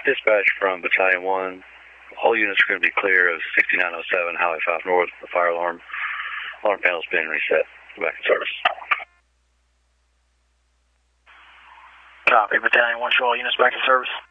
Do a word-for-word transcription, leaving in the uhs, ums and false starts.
Dispatch from Battalion one. All units are going to be clear of sixty-nine oh seven Highway five North. The fire alarm alarm panel's been reset. Back in service. Copy. Battalion one, show all units back in service.